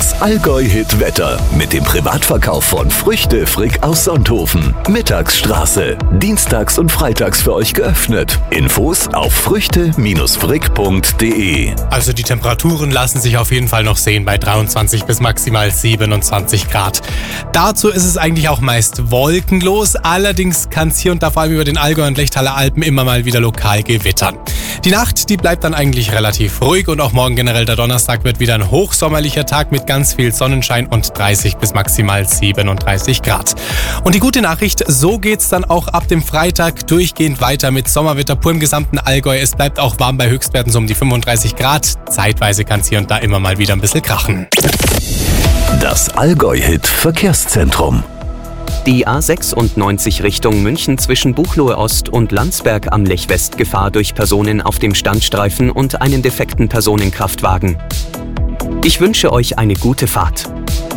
Das Allgäu-Hit-Wetter mit dem Privatverkauf von Früchte Frick aus Sonthofen. Mittagsstraße. Dienstags und freitags für euch geöffnet. Infos auf früchte-frick.de. Also die Temperaturen lassen sich auf jeden Fall noch sehen bei 23 bis maximal 27 Grad. Dazu ist es eigentlich auch meist wolkenlos. Allerdings kann es hier und da vor allem über den Allgäu und Lechtaler Alpen immer mal wieder lokal gewittern. Die Nacht, die bleibt dann eigentlich relativ ruhig und auch morgen generell der Donnerstag wird wieder ein hochsommerlicher Tag mit ganz viel Sonnenschein und 30 bis maximal 37 Grad. Und die gute Nachricht, so geht's dann auch ab dem Freitag durchgehend weiter mit Sommerwetter pur im gesamten Allgäu. Es bleibt auch warm bei Höchstwerten so um die 35 Grad. Zeitweise kann es hier und da immer mal wieder ein bisschen krachen. Das Allgäu-Hit Verkehrszentrum. Die A96 Richtung München zwischen Buchloe Ost und Landsberg am Lech West Gefahr durch Personen auf dem Standstreifen und einen defekten Personenkraftwagen. Ich wünsche euch eine gute Fahrt.